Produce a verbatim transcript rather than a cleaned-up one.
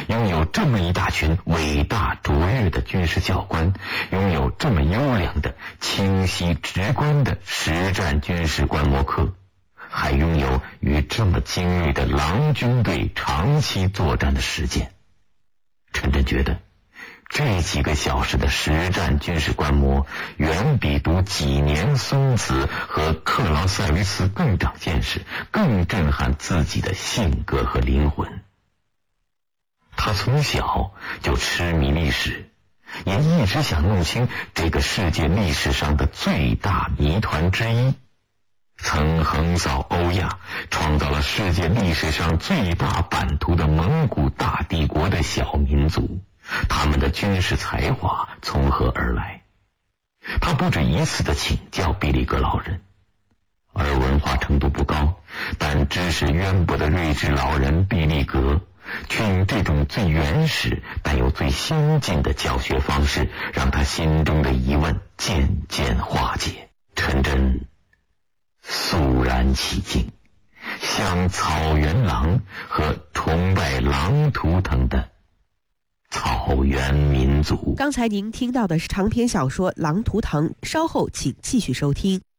拥有这么一大群伟大卓越的军事教官，拥有这么优良的、清晰直观的实战军事观摩课，还拥有与这么精锐的狼军队长期作战的实践。陈真觉得这几个小时的实战军事观摩远比读几年孙子和克劳塞维茨更长见识，更震撼自己的性格和灵魂。他从小就痴迷历史，也一直想弄清这个世界历史上的最大谜团之一。曾横扫欧亚，创造了世界历史上最大版图的蒙古大帝国的小民族，他们的军事才华从何而来？他不止一次地请教毕利格老人，而文化程度不高但知识渊博的睿智老人毕利格却用这种最原始但又最先进的教学方式，让他心中的疑问渐渐化解。陈真肃然起敬，像草原狼和崇拜狼图腾的草原民族。 刚才您听到的是长篇小说《狼图腾》，稍后请继续收听。